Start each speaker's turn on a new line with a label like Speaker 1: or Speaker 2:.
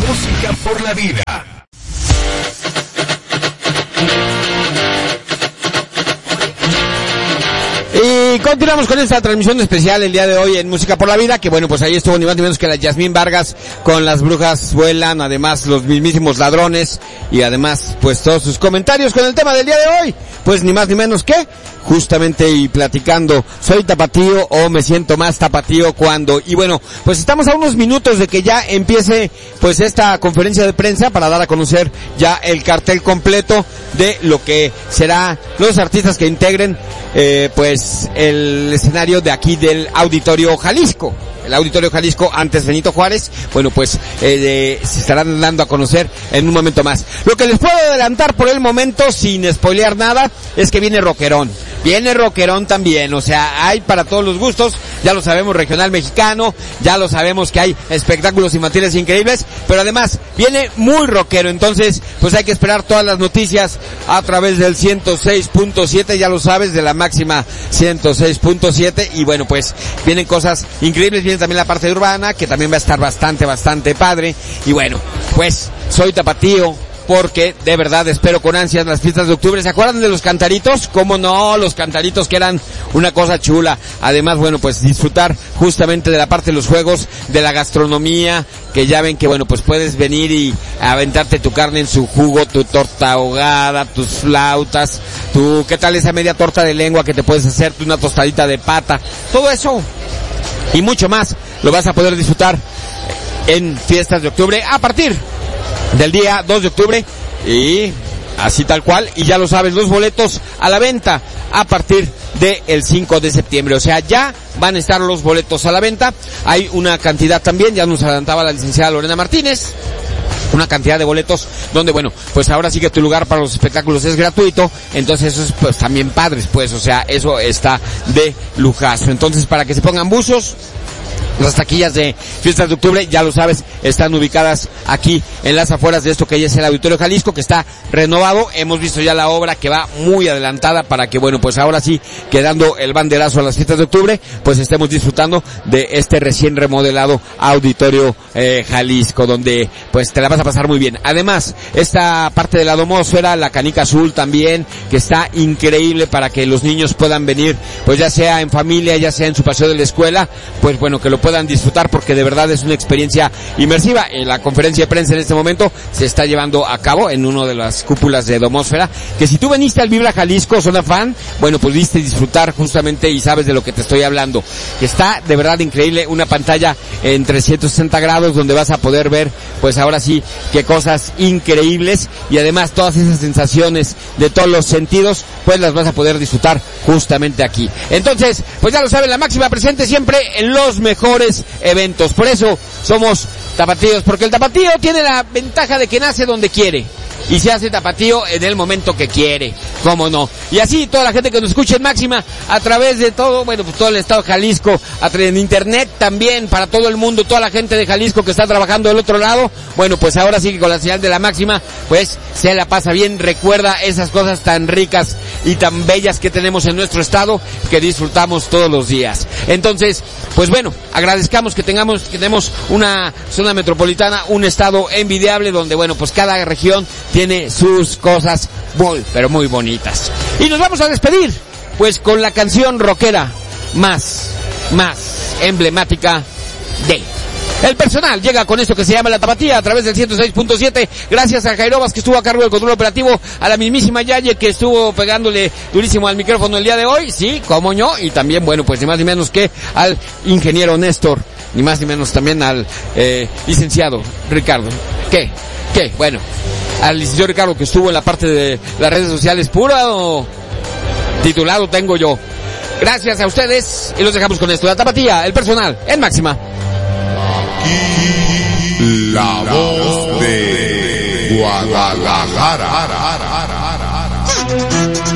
Speaker 1: Música por la vida.
Speaker 2: Y continuamos con esta transmisión especial el día de hoy en Música por la Vida, que bueno, pues ahí estuvo ni más ni menos que la Yasmín Vargas con Las Brujas Vuelan, además los mismísimos ladrones y además pues todos sus comentarios con el tema del día de hoy, pues ni más ni menos que justamente y platicando, soy tapatío o me siento más tapatío cuando, y bueno, pues estamos a unos minutos de que ya empiece pues esta conferencia de prensa para dar a conocer ya el cartel completo de lo que será los artistas que integren pues el escenario de aquí del Auditorio Jalisco. El Auditorio Jalisco, antes Benito Juárez, bueno pues se estarán dando a conocer en un momento más. Lo que les puedo adelantar por el momento, sin spoilear nada, es que viene rockerón. Viene rockerón también, o sea, hay para todos los gustos, ya lo sabemos, regional mexicano, ya lo sabemos que hay espectáculos infantiles increíbles, pero además viene muy rockero, entonces pues hay que esperar todas las noticias a través del 106.7, ya lo sabes, de la máxima 106.7, y bueno pues vienen cosas increíbles, viene también la parte urbana, que también va a estar bastante padre, y bueno, pues soy tapatío, porque de verdad espero con ansias las fiestas de octubre. ¿Se acuerdan de los cantaritos? ¿Cómo no? Los cantaritos que eran una cosa chula. Además, bueno, pues disfrutar justamente de la parte de los juegos, de la gastronomía, que ya ven que bueno, pues puedes venir y aventarte tu carne en su jugo, tu torta ahogada, tus flautas, ¿qué tal esa media torta de lengua que te puedes hacerte, una tostadita de pata? Todo eso y mucho más lo vas a poder disfrutar en fiestas de octubre a partir del día 2 de octubre y así tal cual, y ya lo sabes, los boletos a la venta a partir del 5 de septiembre, o sea, ya van a estar los boletos a la venta. Hay una cantidad también, ya nos adelantaba la licenciada Lorena Martínez, una cantidad de boletos donde bueno, pues ahora sí que tu lugar para los espectáculos es gratuito, entonces eso es pues también padres, pues, o sea, eso está de lujazo. Entonces, para que se pongan buzos, las taquillas de fiestas de octubre, ya lo sabes, están ubicadas aquí en las afueras de esto que ya es el Auditorio Jalisco, que está renovado. Hemos visto ya la obra que va muy adelantada para que, bueno, pues ahora sí, quedando el banderazo a las fiestas de octubre, pues estemos disfrutando de este recién remodelado Auditorio Jalisco, donde pues te la vas a pasar muy bien. Además, esta parte de la domósfera, la canica azul también, que está increíble para que los niños puedan venir, pues ya sea en familia, ya sea en su paseo de la escuela, pues bueno, que lo puedan disfrutar, porque de verdad es una experiencia inmersiva. En la conferencia de prensa en este momento se está llevando a cabo en una de las cúpulas de domósfera, que si tú veniste al Vibra Jalisco, zona fan, bueno, pudiste disfrutar justamente y sabes de lo que te estoy hablando, que está de verdad increíble, una pantalla en 360 grados donde vas a poder ver, pues ahora sí, qué cosas increíbles, y además todas esas sensaciones de todos los sentidos, pues las vas a poder disfrutar justamente aquí. Entonces, pues ya lo saben, la máxima presente siempre en los mejores eventos. Por eso somos tapatíos, porque el tapatío tiene la ventaja de que nace donde quiere y se hace tapatío en el momento que quiere, cómo no. Y así toda la gente que nos escucha en Máxima a través de todo, bueno, pues todo el estado de Jalisco, en internet también para todo el mundo, toda la gente de Jalisco que está trabajando del otro lado, bueno, pues ahora sí que con la señal de la Máxima, pues se la pasa bien, recuerda esas cosas tan ricas y tan bellas que tenemos en nuestro estado, que disfrutamos todos los días. Entonces, pues bueno, agradezcamos que tenemos una zona metropolitana, un estado envidiable donde, bueno, pues cada región tiene sus cosas muy, pero muy bonitas. Y nos vamos a despedir, pues con la canción rockera más emblemática de El Personal. Llega con esto que se llama La Tapatía a través del 106.7. Gracias a Jairobas, que estuvo a cargo del control operativo, a la mismísima Yaye, que estuvo pegándole durísimo al micrófono el día de hoy, sí, como no, y también, bueno, pues ni más ni menos que al ingeniero Néstor, ni más ni menos también al licenciado Ricardo. ¿Qué? Bueno, al licenciado Ricardo, que estuvo en la parte de las redes sociales, puro titulado tengo yo. Gracias a ustedes y los dejamos con esto. La Tapatía, El Personal, en Máxima.
Speaker 3: Aquí la voz de Guadalajara.